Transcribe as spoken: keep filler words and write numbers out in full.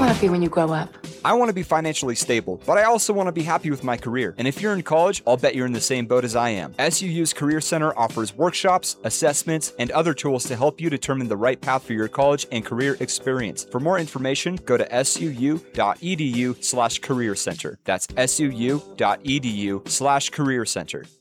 want to be when you grow up? I want to be financially stable, but I also want to be happy with my career. And if you're in college, I'll bet you're in the same boat as I am. S U U's Career Center offers workshops, assessments, and other tools to help you determine the right path for your college and career experience. For more information, go to suu.edu slash career center. That's suu.edu slash career center.